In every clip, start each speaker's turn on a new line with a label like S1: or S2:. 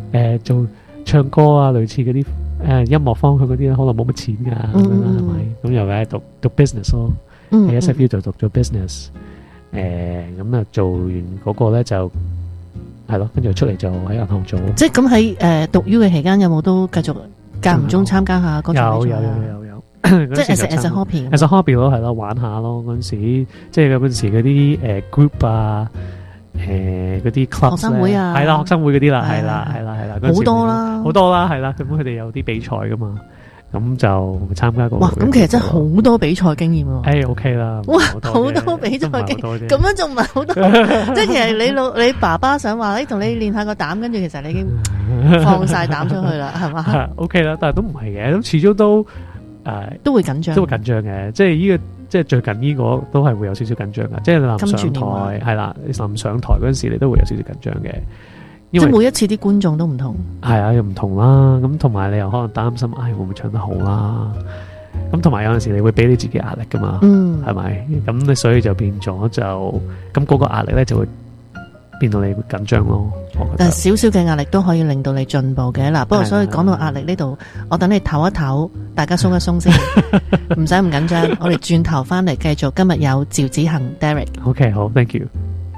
S1: 做唱歌啊，類似嗰啲音樂方向嗰啲咧，可能冇乜錢㗎咁樣啦，係咪？咁又係讀 business 咯，喺 SFU 就讀咗 business， 咁啊做完嗰個咧就係咯，跟住出嚟就喺銀行做。即係咁喺讀 U 嘅期間，有冇都繼續間唔中參加下歌唱比賽？有。即係 as a hobby，as a hobby 咯，係咯，玩下咯。嗰陣時，即係嗰陣時嗰啲group 啊，嗰啲 club
S2: 學生會啊，
S1: 係啦，學生會嗰啲啦，係啦，
S2: 好多啦，
S1: 係啦。咁佢哋有啲比賽噶嘛，咁就參加過。
S2: 哇！咁其實真係好多比賽經驗喎。
S1: OK 啦。
S2: 哇！好多比賽經驗，咁樣仲唔係好多？即係其實你爸爸想話，同你練下個膽，跟住其實你已經放晒膽出去啦，係嘛
S1: ？OK 啦，但係都唔係嘅，咁始終都。
S2: 都會緊張
S1: 嘅，即係呢個，即係最近呢個都係會有少少緊張嘅，即係臨上台係啦，臨上台嗰陣時，你都會有少少緊張嘅。
S2: 即係每一次啲觀眾都唔同，
S1: 係啊，又唔同啦。咁同埋你又可能擔心，會唔會唱得好啦？咁同埋有陣時你會俾你自己壓力噶嘛，係咪？咁你所以就變咗就咁嗰個壓力咧就會變到你會緊張咯。
S2: 但係少少嘅壓力都可以令到你進步嘅嗱。不過所以講到壓力呢度，我等你唞一唞，大家鬆一鬆先，唔使咁緊張。我哋轉頭翻嚟繼續，今日有趙子恒 Derek。OK，
S1: 好 ，Thank you。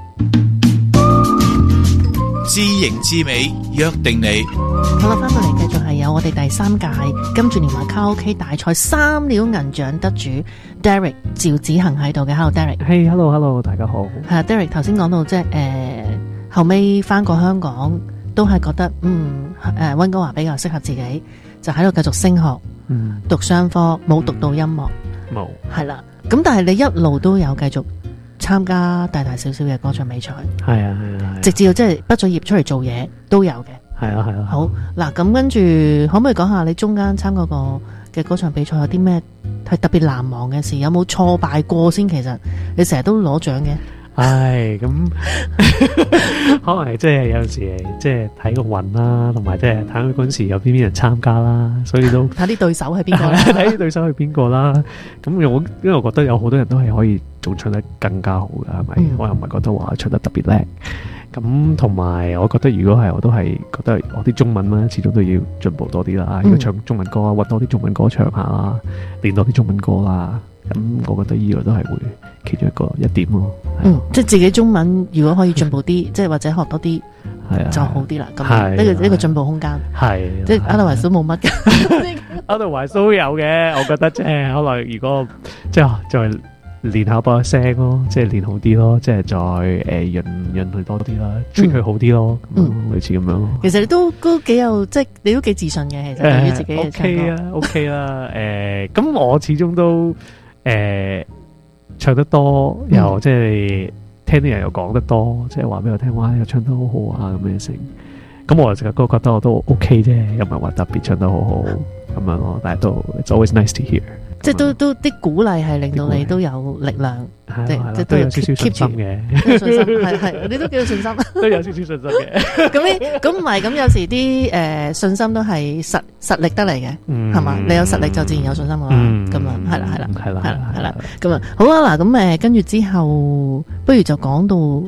S3: 知型知美，約定你。
S2: 好啦，翻到嚟繼續係有我哋第3屆金串年華卡拉 OK 大賽3料銀獎得主 Derek 趙子恒喺度嘅。Hello Derek。Hey，hello，
S1: 大家好。
S2: 係 Derek 頭先講到即係後尾翻過香港，都係覺得溫哥華比較適合自己，就喺度繼續升學，讀商科，冇讀到音樂，
S1: 冇
S2: 係啦。咁但係你一路都有繼續參加大大小小嘅歌唱比賽，
S1: 係啊，
S2: 直至到即係畢咗業出嚟做嘢都有嘅，
S1: 係啊。
S2: 好嗱，咁跟住可唔可以講下你中間參加過嘅歌唱比賽有啲咩係特別難忘嘅事？有冇挫敗過先？其實你成日都攞獎嘅。
S1: 咁可能係即係有陣時即係睇個運啦，同埋即係睇佢嗰陣時有邊人參加啦，所以都
S2: 睇啲對手係邊個啦，
S1: 睇啲對手係邊個啦。咁因為我覺得有好多人都係可以仲唱得更加好噶，係咪？我又唔係覺得話唱得特別叻。咁同埋我覺得如果係我都係覺得我啲中文啦，始終都要進步多啲啦。如果唱中文歌啊，搵多啲中文歌唱下啦，練多啲中文歌啦。咁我覺得呢個都係會其中一點咯。
S2: 即係自己中文如果可以進步啲，即係或者學多啲，就好啲啦。咁呢個進步空間係，即係 otherwise 都冇乜嘅。
S1: otherwise 都有嘅，我覺得即係可能如果即係再練下把聲咯，即係練好啲咯，即係再潤佢多啲啦，treat佢好啲咯，類似咁樣咯。其實
S2: 你都幾有，即係你都幾自信嘅，其實對於自己嘅唱歌。
S1: OK 啦，咁我始終都唱得多，又即係聽啲人又講得多，即係話俾我聽，哇，又唱得好好啊咁樣成。咁我成日都覺得我都 OK 啫，又唔係話特別唱得好好咁樣咯。但係都 it's always nice to hear。即係都啲鼓勵係令到你都有力量，即係都有少少信心嘅，信心係你都幾有信心， 都有少少信心嘅。
S2: 咁唔係咁有時啲信心都係實力得嚟嘅，係嘛？你有實力就自然有信心噶啦，咁啊係啦，咁啊好啊嗱，咁跟住之後，不如就講到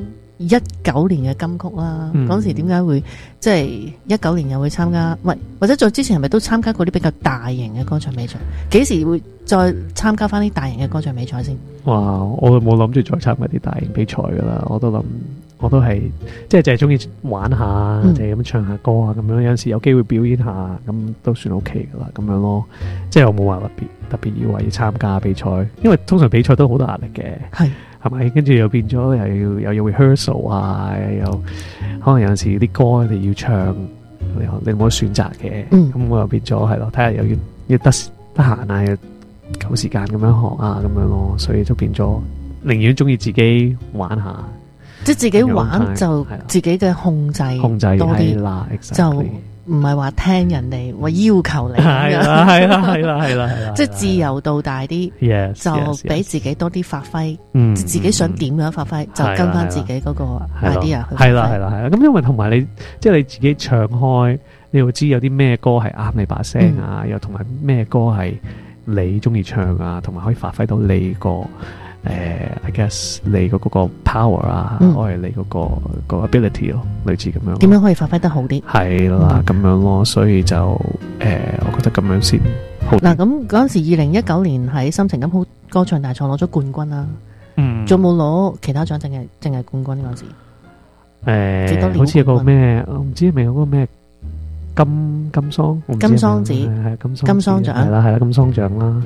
S2: 19年嘅金曲啦，嗰時點解會即係19年又會參加？喂，或者再之前係咪都參加過啲比較大型嘅歌唱比賽？幾時會再參加翻啲大型嘅歌唱比賽先？
S1: 哇！我冇諗住再參加啲大型比賽噶啦，我都係即係淨係中意玩下，淨係咁唱下歌啊，咁樣有陣時有機會表演下，咁都算 OK 噶啦，咁樣咯。即係我冇話特別以為要參加比賽，因為通常比賽都好多壓力嘅。係咪？跟住又變咗又要 rehearsal 啊，又可能有陣時啲歌你要唱，你冇得選擇嘅。咁我又變咗係咯，睇下又要得閒啊，又夠時間咁樣學啊，咁樣咯。所以就變咗，寧願中意自己玩下，
S2: 即係自己玩就自己嘅控制多啲，就唔係話聽人哋話要求你，
S1: 係啦，
S2: 即係自由度大啲，就俾自己多啲發揮，自己想點樣發揮就跟翻自己嗰個 idea 去發揮。係啦，咁因為同埋你即係你自己唱開，你會知有啲咩歌係啱你把聲啊，又同埋咩歌係你中意唱啊，同埋可以發揮到你個
S1: I guess 你嗰個 power 啊，我係你嗰個 ability 咯，類似咁樣。
S2: 點樣可以發揮得好啲？
S1: 係啦，咁樣咯，所以就我覺得咁樣先好。
S2: 嗱，咁嗰陣時2019年喺心情金曲歌唱大賽攞咗冠軍啦。仲有冇攞其他獎？淨係冠軍嗰陣時？幾多年？
S1: 好似有個咩，我唔知係咪有個咩金桑？
S2: 金桑子
S1: 係
S2: 金桑獎，
S1: 係啦金桑獎啦。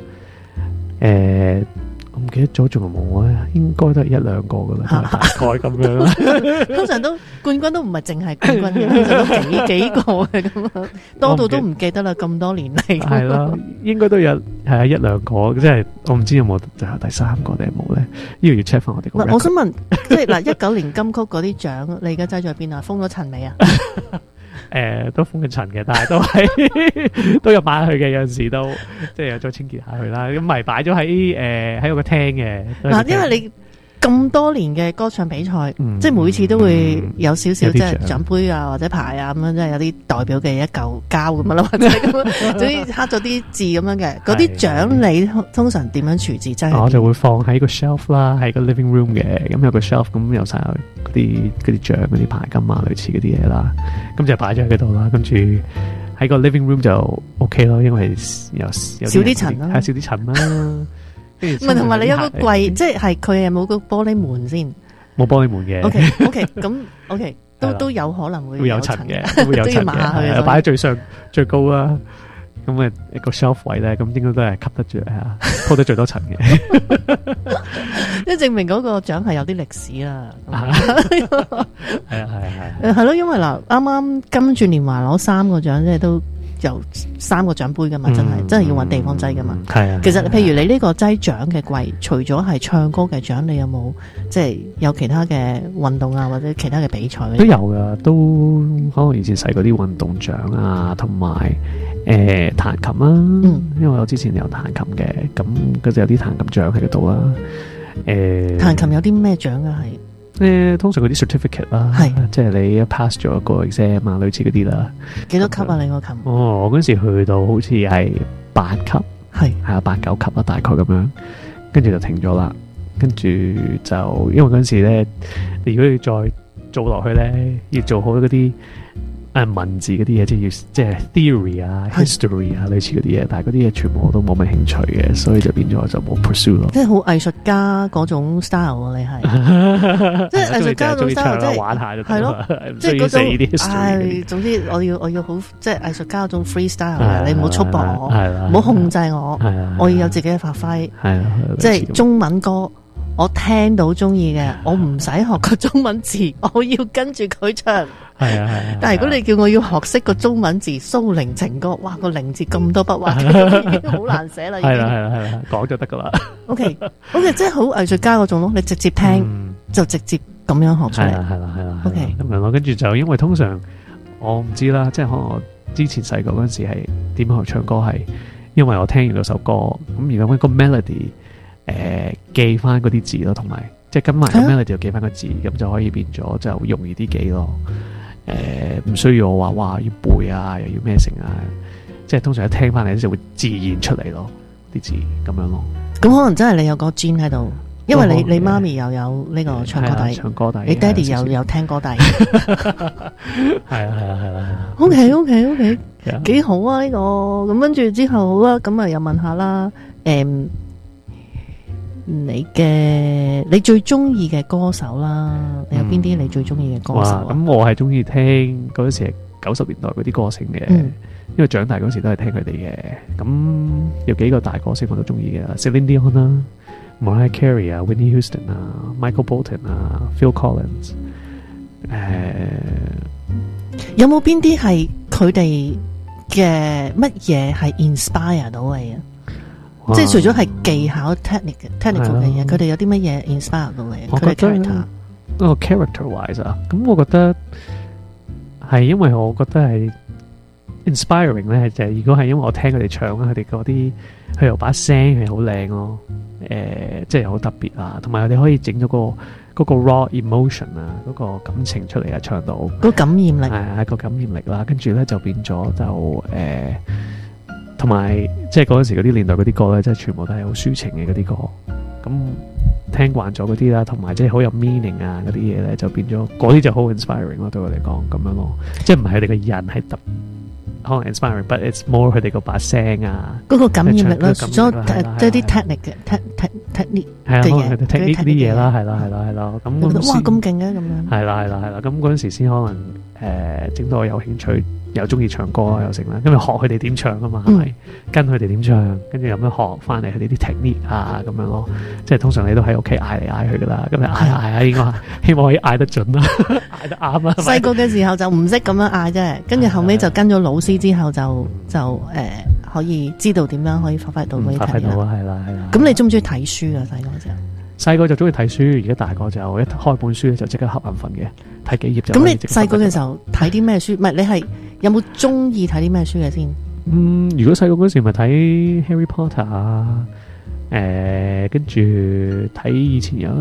S1: 我唔記得咗仲有冇啊？應該都係一兩個噶啦，大概咁樣啦。
S2: 通常都冠軍都唔係淨係冠軍嘅，通常都幾個嘅咁樣，多到都唔記得啦。咁多年嚟，
S1: 係啦，應該都有係啊一兩個，即係我唔知有冇最後第三個定係冇咧？呢個要 check 翻我哋個。
S2: 我想問，即係嗱19年金曲嗰啲獎，你而家擠咗邊啊？封咗塵未啊？
S1: 都封緊塵嘅，但係都係都有擺去嘅，有陣時都即係有再清潔下去啦。咁咪擺咗喺個廳嘅。嗱，
S2: 因為你咁多年嘅歌唱比賽，即係每次都會有少少即係獎杯啊或者牌啊咁樣，即係有啲代表嘅一嚿膠咁樣啦，或者咁樣，總之刻咗啲字咁樣嘅。嗰啲獎你通常點樣處置？真係
S1: 我就會放喺個 shelf 啦，喺個 living room 嘅。咁有個 shelf，咁有晒嗰啲獎、嗰啲牌金啊，類似嗰啲嘢啦。咁就擺咗喺嗰度啦。跟住喺個 living room 就 OK 咯，因為有少啲塵啦，係少啲塵啦。唔係，同埋你有個櫃，即係佢係冇個玻璃門先，冇玻璃門嘅。
S2: OK，咁 OK，都有可能會有塵嘅，
S1: 會有塵嘅，擺喺最上最高啦。咁啊一個 shelf 位咧，咁應該都係吸得住啊，鋪得最多塵嘅。
S2: 即係證明嗰個獎係有啲歷史啦。係咯，因為嗱，啱啱金鑽年華攞3個獎，即係都有3個獎杯噶嘛，真係要搵地方擠噶嘛。係啊，其實譬如你呢個擠獎嘅櫃，除咗係唱歌嘅獎，你有冇即係有其他嘅運動啊，或者其他嘅比賽？
S1: 都有噶，都可能以前細嗰啲運動獎啊，同埋彈琴啦。因為我之前有彈琴嘅，咁嗰就有啲彈琴獎喺嗰度啦。
S2: 彈琴有啲咩獎啊？係？
S1: 通常嗰啲 certificate 啦，即係你 pass 咗一個 exam 啊，類似嗰啲啦。幾多級啊？你個琴？我嗰時去到好似係8級，係啊8、9級啦，大概咁樣。跟住就停咗啦。跟住就因為嗰陣時咧，如果你再做落去咧，要做好嗰啲文字嗰啲嘢，即係 theory 啊、history 啊，類似嗰啲嘢。但係嗰啲嘢全部我都冇乜興趣嘅，所以就變咗就冇 pursue 咯。即係好藝術家嗰種 style， 你係即係藝術家嗰種 style， 即係玩下就係咯，即係嗰種。總之我要好，即係藝術家嗰種 freestyle， 你唔好束縛我，唔好控制我，我要有自己嘅發揮。係即係中文歌。我聽到中意嘅，我唔使學個中文字，我要跟住佢唱。係啊。但係如果你叫我要學識個中文字，蘇寧情歌，哇個寧字咁多筆畫，已經好難寫啦。係啦，講就得噶啦。OK，即係好藝術家嗰種咯，你直接聽就直接咁樣學出嚟。係啦。OK，咁樣咯，跟住就因為通常我唔知啦，即係可能我之前細個嗰陣時係點學唱歌，係因為我聽完嗰首歌，咁而家個 melody。記翻嗰啲字咯，同埋即係跟埋個 melody 就記翻個字，咁就可以變咗就容易啲記咯。唔需要我話哇要背啊，又要咩成啊，即係通常一聽翻嚟就會自然出嚟咯，啲字咁樣咯。咁可能真係你有個 gene 喺度，因為你媽咪又有呢個唱歌底，你爹哋又有聽歌底。係啊。OK， 幾好啊呢個。咁跟住之後好啦，咁啊又問下啦，你最中意嘅歌手啦，你有邊啲你最中意嘅歌手？咁我係中意聽嗰陣時係90年代嗰啲歌星嘅，因為長大嗰時都係聽佢哋嘅。咁有幾個大歌星我都中意嘅 ，Celine Dion 啦、Mariah Carey 啊、Whitney Houston 啊、Michael Bolton 啊、Phil Collins。有冇邊啲係佢哋嘅乜嘢係 inspire 到你啊？即係除咗係技巧 technical 嘅嘢，佢哋有啲乜嘢 inspire 到你？佢哋 character wise 啊，咁我覺得係因為我覺得係 inspiring 咧，就係如果係因為我聽佢哋唱啊，佢哋嗰啲佢又把聲係好靚咯，即係好特別啊，同埋佢哋可以整咗嗰個 raw emotion 啊，嗰個感情出嚟啊，唱到嗰感染力係個感染力啦，跟住咧就變咗就同埋即係嗰陣時嗰啲年代嗰啲歌咧，即係全部都係好抒情嘅嗰啲歌，咁聽慣咗嗰啲啦，同埋即係好有 meaning 啊嗰啲嘢咧，就變咗嗰啲就好 inspiring 咯，對我嚟講咁樣咯，即係唔係佢哋個人係特可能 inspiring，but it's more 佢哋嗰把聲啊，
S2: 嗰個感染力啦，所以即係啲 technique 嘅 technique
S1: 係啊，
S2: 嘅嘢
S1: technique 啲嘢啦，係啦，咁
S2: 你覺得哇咁勁嘅咁樣，
S1: 係啦，咁嗰陣時先可能整到我有興趣。又中意唱歌啊，又成啦，因為學佢哋點唱啊嘛，係咪？跟佢哋點唱，跟住咁樣學翻嚟佢哋啲 technique 啊，咁樣咯。即係通常你都喺屋企嗌嚟嗌去噶啦，咁你嗌應該希望可以嗌得準啦，嗌得啱啦。
S2: 細個嘅時候就唔識咁樣嗌啫，跟住後尾就跟咗老師之後就可以知道點樣可以發揮到嗰啲 technique。發揮到係啦。咁你中唔中意睇書啊？細個時候？細
S1: 個就中意睇書，而家大個就一開本書咧就即刻瞌眼瞓嘅，睇幾頁就。
S2: 咁你細個嘅時候睇啲咩書？唔係你係有冇中意睇啲咩書嘅先？
S1: 如果細個嗰時咪睇 Harry Potter 啊，跟住睇以前有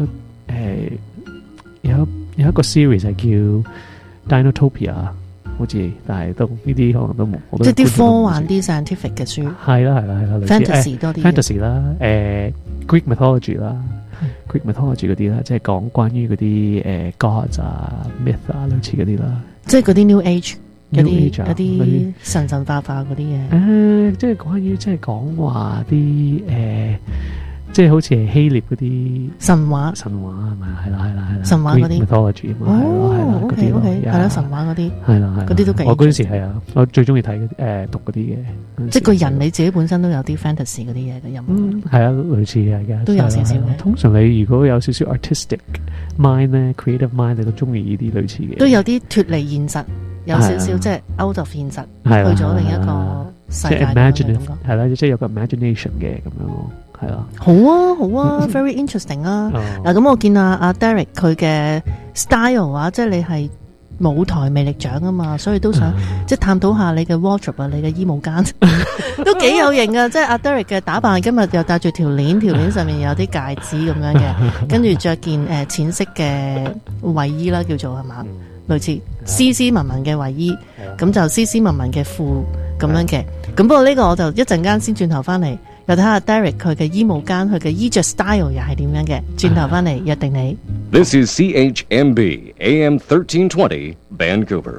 S1: 一個 series 係叫 Dinotopia， 好似，但係都呢啲可能都冇。
S2: 即係啲科幻啲 scientific 嘅書。係啦，fantasy 多啲。
S1: fantasy 啦，Greek mythology 啦。Greek mythology 嗰啲啦，即係講關於嗰啲gods 啊、myth 啊類似嗰啲啦，
S2: 即係嗰啲 New Age 嗰啲神化嗰啲嘢。
S1: 即係關於即係講話啲即係好似係希臘嗰啲神話係咪？係啦，
S2: 神話嗰啲
S1: mythology 啊嘛，係啦嗰啲咯，
S2: 係啦神話嗰啲，
S1: 係啦，
S2: 嗰啲都幾。
S1: 我嗰陣時係啊，我最中意睇讀嗰啲嘅。
S2: 即係個人你自己本身都有啲 fantasy 嗰啲嘢嘅音樂。
S1: 係啊，類似嘅而家
S2: 都有少少嘅。
S1: 通常你如果有少少 artistic mind 咧 ，creative mind，你都中意呢啲類似嘅。
S2: 都有啲脫離現實，有少少即係 out of 現實，去咗另一個世界咁嘅感覺。
S1: 係啦，即係有個 imagination 嘅咁樣咯。係啦，
S2: 好啊，very interesting 啊！嗱，咁我見阿 Derek 佢嘅 style 啊，即係你係舞台魅力獎啊嘛，所以都想即係探討下你嘅 wardrobe 啊，你嘅衣帽間都幾有型啊！即係阿 Derek 嘅打扮，今日又戴住條鏈上面有啲戒指咁樣嘅，跟住着件淺色嘅衛衣啦，叫做係嘛，類似斯斯文文嘅衛衣，咁就斯斯文文嘅褲咁樣嘅。咁不過呢個我就一陣間先轉頭翻嚟。又睇下 Derek 佢嘅衣帽間，佢嘅衣着 style 又係點樣嘅？轉頭翻嚟約定你。
S4: This is CHMB AM 1320 Vancouver。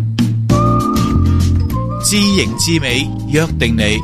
S3: 知型知美約定你。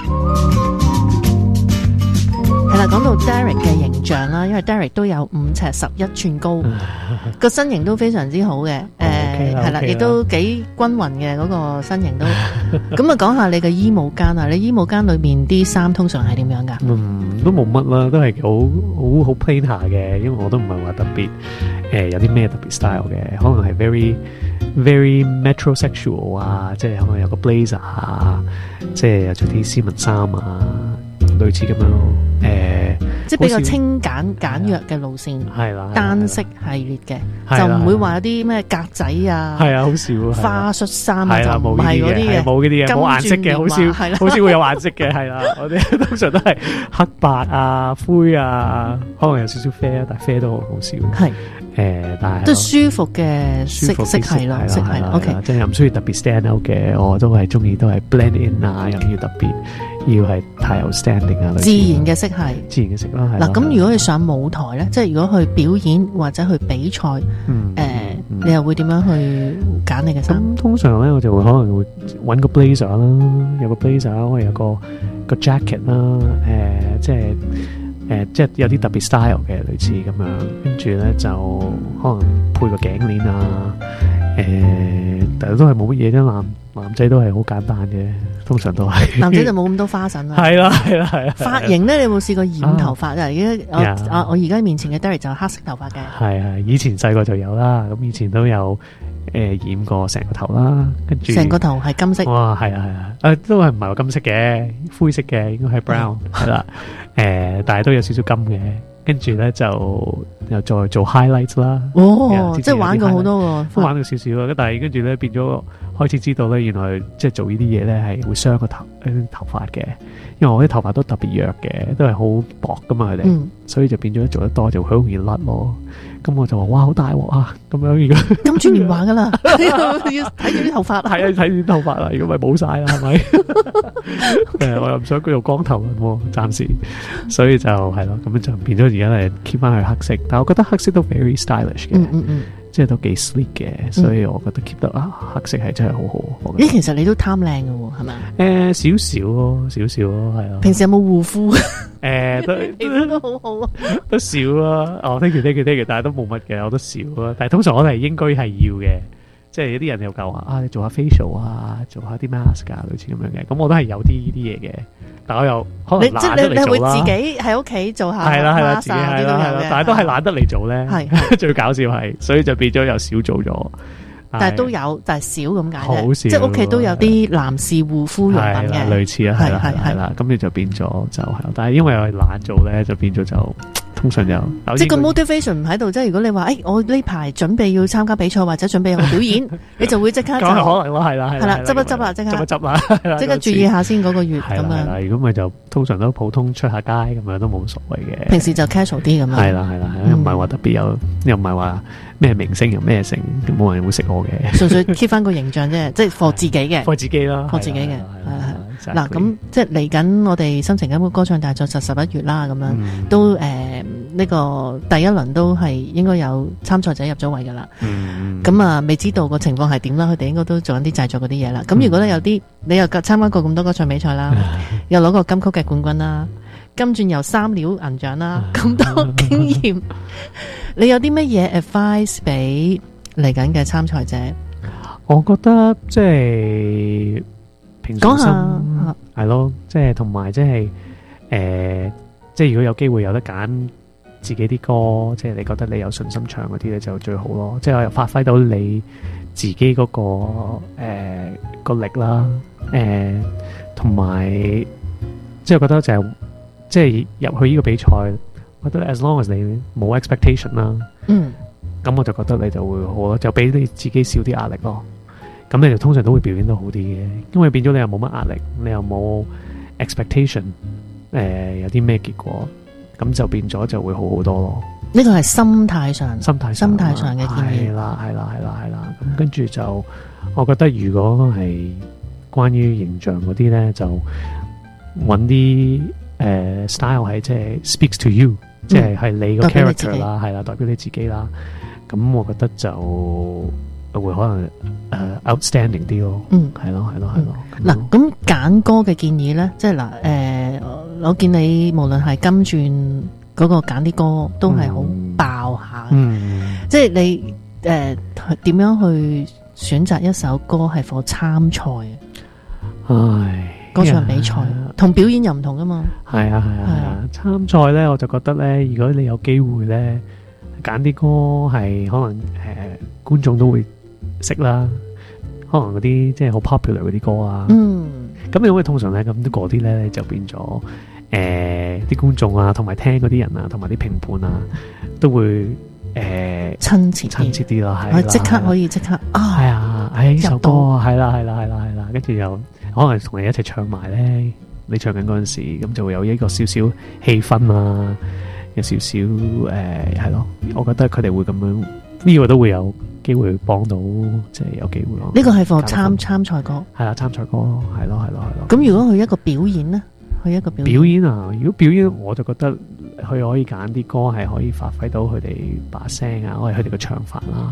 S2: 係啦，講到 Derek 嘅形象啦，因為 Derek 都有5尺11寸高，個身形都非常之好嘅。係啦，亦都幾均勻嘅嗰個身形都。咁啊，講下你嘅衣帽間啊，你衣帽間裏面啲衫通常係點樣噶？
S1: 都冇乜啦，都係好 plain 下嘅，因為我都唔係話特別有啲咩特別 style 嘅，可能係 very metrosexual 啊，即係可能有個 blazer 啊，即係有着啲絲紋衫啊，類似咁樣咯。
S2: 即係比較清簡約嘅路線，係啦，單色系列嘅，就唔會話有啲咩格仔啊，係啊，好少花恤衫啊，就唔係嗰啲嘅，冇嗰啲嘅，冇顏色嘅，好少會有顏色嘅，係啦，我哋通常都係黑白啊、灰啊，可能有少少啡啊，但係啡都好少，係但係都舒服嘅色系咯，色系咯 ，OK，
S1: 即係又唔需要特別 stand out 嘅，我都係中意都係 blend in 啊，又唔要特別。要係太 outstanding 啊！
S2: 自然嘅色係
S1: 自然嘅色啦。
S2: 嗱，咁如果你上舞台咧，即係如果去表演或者去比賽，你又會點樣去揀你嘅衫？
S1: 咁通常咧，我就會可能會揾個 blazer 啦，有個 blazer，可以有個 jacket 啦，即係有啲特別 style 嘅類似咁樣，跟住咧就可能配個頸鏈啊，但係都係冇乜嘢啫，男仔都係好簡單嘅，通常都係。男仔就冇咁多花臣啦。係啦。髮型咧，你有冇試過染頭髮啊？而家我而家面前嘅 Derek 就黑色頭髮嘅。係，以前細個就有啦，咁以前都有染過成個頭啦，跟住成個頭係金色。哇，係啊，都係唔係話金色嘅，灰色嘅，應該係 brown 係啦。但係都有少少金嘅。跟住咧就又再做 highlights 啦，即係玩過好多個，都玩到少少啦。但係跟住咧變咗開始知道咧，原來即係做呢啲嘢咧係會傷個頭髮嘅。因為我啲頭髮都特別弱嘅，都係好薄噶嘛佢哋，所以就變咗做得多就好容易甩咯。 咁我就話哇好大鑊啊！咁樣如果
S2: 金磚年華噶啦，要睇住啲頭髮。
S1: 係啊，睇住啲頭髮啦，如果咪冇晒啦，係咪？我又唔想佢做光頭人喎，暫時，所以就係咯，咁樣就變咗而家係 keep 翻佢黑色，但係我覺得黑色都 very stylish 嘅。即係都幾 sleek 嘅，所以我覺得 keep 得黑色係真係好好。
S2: 咦，其實你都貪靚嘅喎，係咪？
S1: 少少咯，係咯。
S2: 平時有冇護膚？
S1: 皮膚都好好啊，都少啦。thank you，但係都冇乜嘅，我都少啦。但係通常我哋應該係要嘅，即係有啲人又教話你做下 facial 啊，做下啲 mask 啊，類似咁樣嘅。咁我都係有啲呢啲嘢嘅。但我又可能懶得嚟做啦。你會自己喺屋企做下係啦，自己係啦，但係都係懶得嚟做咧。係最搞笑係，所以就變咗又少做咗。但係都有，但係少咁解啫。好少，即係屋企都有啲男士護膚用品嘅，類似啊，係啦。咁你就變咗就係，但係因為我係懶做咧，就變咗就通常有。即係個 motivation 唔喺度，即係如果你話我呢排準備要參加比賽或者準備有個表演，你就會即刻就可能咯，係啦，執一執啦，即刻執一執啦，即刻注意下先嗰個月咁樣。如果咪就通常都普通出下街咁樣都冇所謂嘅。平時就 casual 啲咁樣。係啦，又唔係話特別又唔係話咩明星又咩成，冇人會識我嘅。純粹 keep 翻個形象啫，即係 for 自己嘅。for 自己啦，for 自己嘅。係嗱，咁即係嚟緊我哋深情感嘅歌唱大賽就11月啦，咁樣都呢個第一輪都係應該有參賽者入咗圍噶啦。咁啊，未知道個情況係點啦，佢哋應該都做緊啲製作嗰啲嘢啦。咁如果咧有啲你又參加過咁多歌唱比賽啦，又攞過金曲嘅冠軍啦，金鑽又3料銀獎啦，咁多經驗，你有啲乜嘢 advice 俾嚟緊嘅參賽者？我覺得即係平常心係咯，即係同埋即係即係如果有機會有得揀自己啲歌，即係你覺得你有信心唱嗰啲咧就最好咯。即係我又發揮到你自己嗰個力啦，同埋即係覺得就係即係入去呢個比賽，我覺得 as long as 你冇 expectation 啦，咁我就覺得你就會好咯，就俾你自己少啲壓力咯。咁你就通常都會表演得好啲嘅，因為變咗你又冇乜壓力，你又冇 expectation，有啲咩結果，咁就變咗就會好好多咯。呢個係心態上嘅建議。係啦。咁跟住就，我覺得如果係關於形象嗰啲咧，就揾啲style 係即係 speaks to you，即係你個 character 啦，係啦，代表你自己啦。咁我覺得就會可能outstanding 啲咯。係咯。嗱，咁揀歌嘅建議咧，即係嗱，我見你無論係金鑽嗰個揀啲歌都係好爆下，即係你點樣去選擇一首歌係for參賽？歌唱比賽同表演又唔同噶嘛。係啊。參賽咧，我就覺得咧，如果你有機會咧，揀啲歌係可能觀眾都會識啦，可能嗰啲即係好 popular 嗰啲歌啊。咁因為通常咧咁嗰啲咧就變咗啲觀眾啊，同埋聽嗰啲人啊，同埋啲評判啊，都會親切啲咯。係即刻可以即刻係啊！呢首歌係啦，跟住又可能同你一齊唱埋咧。你唱緊嗰陣時，咁就會有一個少少氣氛啊，有少少係咯。我覺得佢哋會咁樣，呢個都會有機會幫到，即係有機會咯。呢個係for參賽歌，係啦，參賽歌咯，係咯。咁如果佢一個表演咧，表演啊，如果表演，我就覺得佢可以揀啲歌係可以發揮到佢哋把聲啊，或者佢哋嘅唱法啦。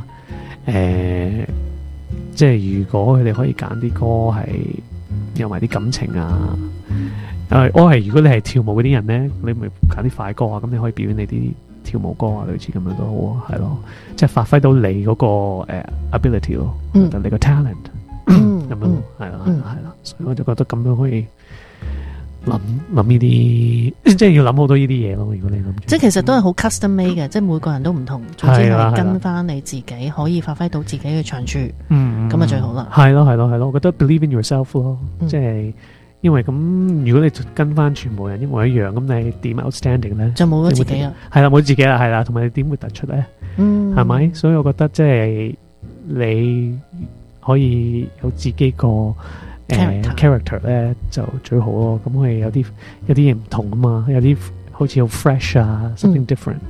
S1: 即係如果佢哋可以揀啲歌係有埋啲感情啊。如果你係跳舞嗰啲人咧，你咪揀啲快歌啊，咁你可以表演你啲跳舞歌啊，類似咁樣都好啊，係咯，即係發揮到你嗰個ability 咯，你個 talent 咁樣，係啦，所以我就覺得咁樣可以諗呢啲，即係要諗好多呢啲嘢咯。如果你諗住，即係其實都係好 custom made 嘅，即係每個人都唔同，總之係跟翻你自己可以發揮到自己嘅長處，咁啊最好啦。係咯，我覺得 believe in yourself 咯，即係。因為咁，如果你跟翻全部人一模一樣，咁你點 outstanding 咧？就冇咗自己啦。係啦，冇自己啦，係啦，同埋你點會突出咧？係咪？所以我覺得即係你可以有自己個character 咧，就最好咯。咁係有啲嘢唔同啊嘛，有啲好似好 fresh 啊 ，something different。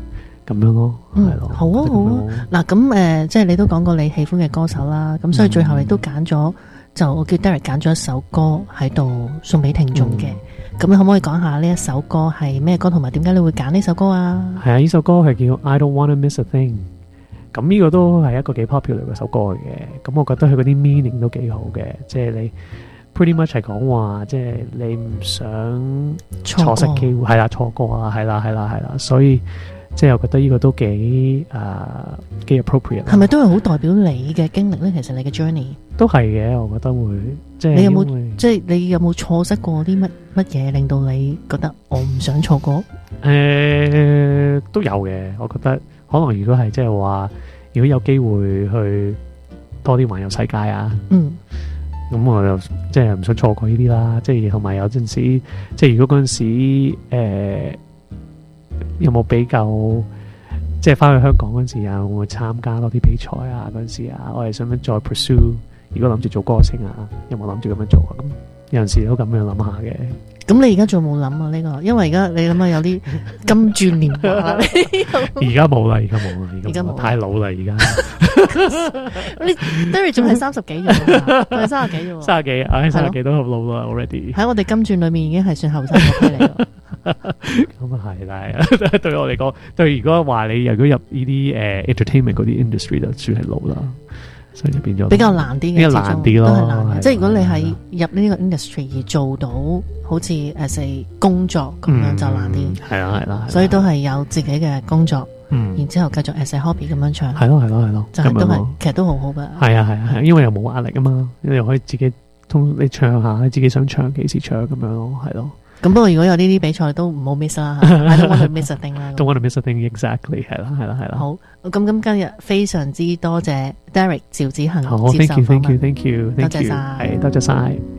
S1: 咁樣咯，係咯。
S2: 好啊好啊。嗱咁即係你都講過你喜歡嘅歌手啦，咁所以最後你都揀咗，就我叫 Derek 揀咗一首歌喺度送俾聽眾嘅。咁你可唔可以講下呢一首歌係咩歌，同埋點解你會揀呢首歌啊？
S1: 係啊，呢首歌係叫 I Don't Wanna Miss a Thing。咁呢個都係一個幾 popular 嘅首歌嚟嘅。咁我覺得佢嗰啲 meaning 都幾好嘅，即係你 pretty much 係講話，即係你唔想錯失機會，係啦，錯過啊，係啦，所以即係我覺得呢個都幾 appropriate。係
S2: 咪都係好代表你嘅經歷咧？其實你嘅 journey
S1: 都係嘅，我覺得會。即係
S2: 你有冇即係你有冇錯失過啲乜嘢令到你覺得我唔想錯過？
S1: 都有嘅，我覺得可能如果係即係話，如果有機會去多啲環遊世界啊，咁我就即係唔想錯過呢啲啦。即係同埋有陣時，即係如果嗰陣時有冇比較，即係翻去香港嗰陣時啊，會唔會參加多啲比賽啊？嗰陣時啊，我哋想唔想再 pursue？如果諗住做歌星啊，有冇諗住咁樣做啊？咁有陣時都咁樣諗下嘅。咁
S2: 你而家仲冇諗啊？呢個因為而家你諗下有啲金鑽年華啦。
S1: 而家冇啦，而家冇，太老啦，而家。
S2: 你 Derek 仲係30幾啫，仲係30幾啫。
S1: 30幾都好老啦 already。
S2: 喺我哋金鑽裏面已經係算後生嗰批嚟。
S1: 咁啊係，但係對我嚟講，對如果話你如果入呢啲entertainment 嗰啲 industry 就算係老啦。所以就變咗
S2: 比較難啲嘅，
S1: 比較難啲咯，都係難嘅。
S2: 即係如果你係入呢個 industry 而做到好似 as a 工作咁樣就難啲。
S1: 係啦，
S2: 所以都係有自己嘅工作，然之後繼續 as a hobby 咁樣唱。
S1: 係咯，
S2: 就係都係，其實都好好噶。
S1: 係啊，因為又冇壓力啊嘛，你又可以自己你唱下，你自己想唱幾時唱咁樣咯，係咯。
S2: 咁不過如果有呢啲比賽都唔好 miss 啦，I don't want to miss a thing 啦。
S1: Don't want to miss a thing exactly， 係啦。
S2: 好，咁今日非常之多謝 Derek 趙子恒接受訪問。
S1: 好，thank you，
S2: 多謝晒。
S1: 係多謝晒。